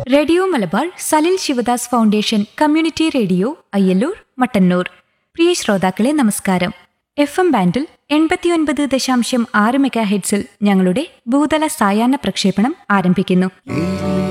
Radio Malabar Salil Sivadas foundation community radio Ayyallur Mattannur. പ്രിയ ശ്രോതാക്കളെ നമസ്കാരം. FM ബാൻഡിൽ 89.6 മെഗാഹെർട്സിൽ ഞങ്ങളുടെ ഭൂതല സായാഹ്ന പ്രക്ഷേപണം ആരംഭിക്കുന്നു.